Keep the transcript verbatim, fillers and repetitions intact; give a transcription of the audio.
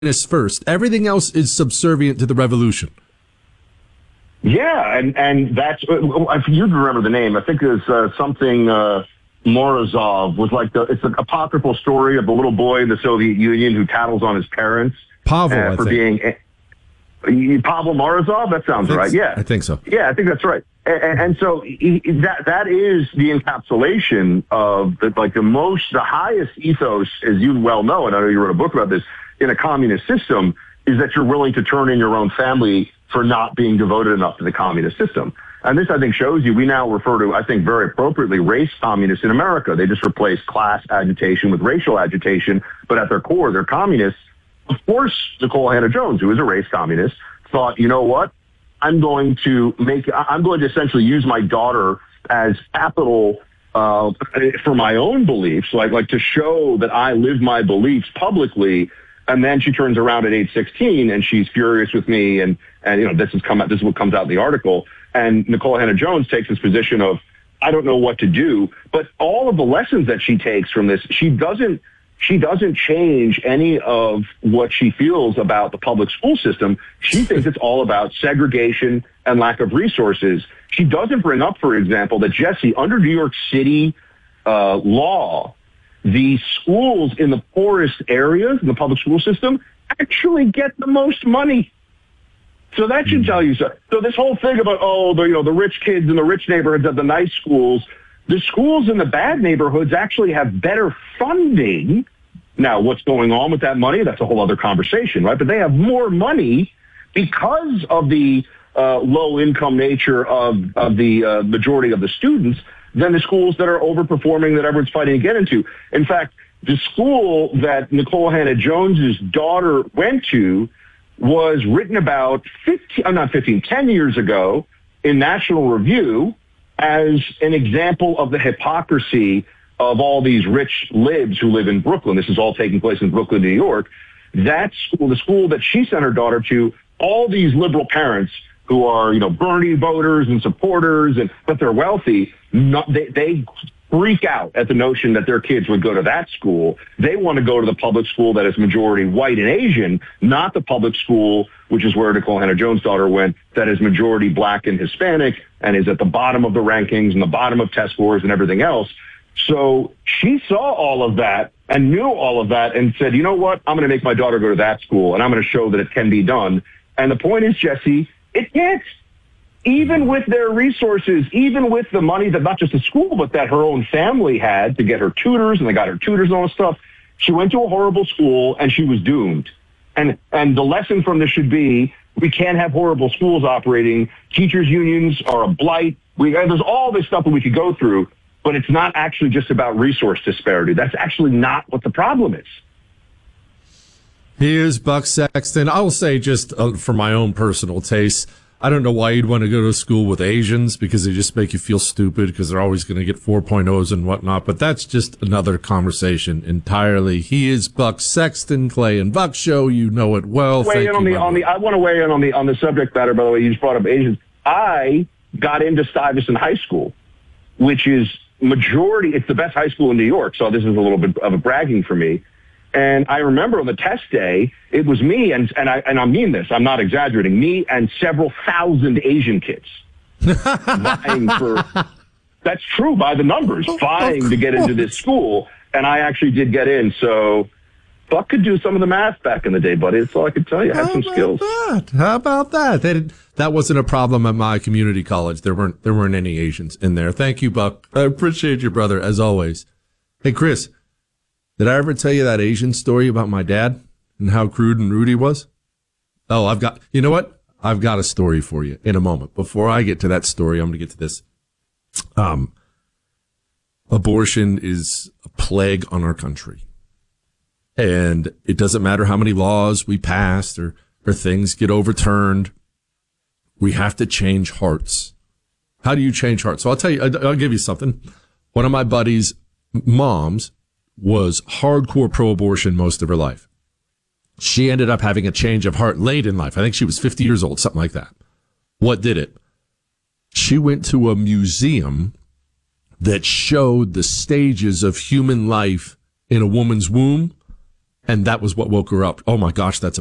communists first. Everything else is subservient to the revolution. Yeah, and, and that's, if you remember the name, I think it's uh, something, uh, Morozov was like the, it's an apocryphal story of the little boy in the Soviet Union who tattles on his parents. Pavel, uh, for I think. being, uh, Pavel Morozov? That sounds right, yeah. I think so. Yeah, I think that's right. And, and so he, that that is the encapsulation of the, like the most, the highest ethos, as you well know, and I know you wrote a book about this, in a communist system, is that you're willing to turn in your own family for not being devoted enough to the communist system. And this, I think, shows you, we now refer to, I think, very appropriately, race communists in America. They just replace class agitation with racial agitation, but at their core, they're communists. Of course, Nikole Hannah-Jones, who is a race communist, thought, you know what? I'm going to make, I'm going to essentially use my daughter as capital uh, for my own beliefs, like, like to show that I live my beliefs publicly. And then she turns around at age sixteen and she's furious with me. And, and you know, this is come out, this is what comes out in the article. And Nikole Hannah-Jones takes this position of, I don't know what to do. But all of the lessons that she takes from this, she doesn't, she doesn't change any of what she feels about the public school system. She thinks it's all about segregation and lack of resources. She doesn't bring up, for example, that, Jesse, under New York City uh, law, the schools in the poorest areas in the public school system actually get the most money. So that should tell you so. So this whole thing about, oh, the, you know, the rich kids in the rich neighborhoods have the nice schools, the schools in the bad neighborhoods actually have better funding. Now, what's going on with that money? That's a whole other conversation, right? But they have more money because of the uh, low-income nature of, of the uh, majority of the students than the schools that are overperforming that everyone's fighting to get into. In fact, the school that Nikole Hannah-Jones's daughter went to was written about fifteen, I'm not fifteen, ten years ago in National Review as an example of the hypocrisy of all these rich libs who live in Brooklyn. This is all taking place in Brooklyn, New York. That school, the school that she sent her daughter to, all these liberal parents who are, you know, Bernie voters and supporters, and but they're wealthy, not, they, they freak out at the notion that their kids would go to that school. They want to go to the public school that is majority white and Asian, not the public school, which is where Nikole Hannah-Jones' daughter went, that is majority black and Hispanic and is at the bottom of the rankings and the bottom of test scores and everything else. So she saw all of that and knew all of that and said, you know what, I'm going to make my daughter go to that school and I'm going to show that it can be done. And the point is, Jesse, it can't. Even with their resources, even with the money that not just the school, but that her own family had to get her tutors, and they got her tutors and all this stuff, she went to a horrible school and she was doomed. And and the lesson from this should be, we can't have horrible schools operating. Teachers' unions are a blight. We, there's all this stuff that we could go through, but it's not actually just about resource disparity. That's actually not what the problem is. Here's Buck Sexton. I'll say, just uh, for my own personal taste, I don't know why you'd want to go to school with Asians, because they just make you feel stupid because they're always going to get four point ohs and whatnot. But that's just another conversation entirely. He is Buck Sexton, Clay and Buck Show. You know it well. Weigh Thank in on you, the, on the, I want to weigh in on the on the subject matter, by the way. You just brought up Asians. I got into Stuyvesant High School, which is majority, it's the best high school in New York. So this is a little bit of a bragging for me. And I remember on the test day, it was me, and, and, I, and I mean this, I'm not exaggerating, me and several thousand Asian kids vying for, that's true by the numbers, vying to get into this school. And I actually did get in. So Buck could do some of the math back in the day, buddy. That's all I could tell you. I had some skills. That? How about that? They did, that wasn't a problem at my community college. There weren't, there weren't any Asians in there. Thank you, Buck. I appreciate you, brother, as always. Hey, Chris. Did I ever tell you that Asian story about my dad and how crude and rude he was? Oh, I've got, you know what? I've got a story for you in a moment. Before I get to that story, I'm going to get to this. Um, abortion is a plague on our country. And it doesn't matter how many laws we pass or, or things get overturned. We have to change hearts. How do you change hearts? So I'll tell you, I'll give you something. One of my buddies' moms was hardcore pro-abortion most of her life. She ended up having a change of heart late in life. I think she was fifty years old, something like that. What did it? She went to a museum that showed the stages of human life in a woman's womb, And that was what woke her up. Oh my gosh, that's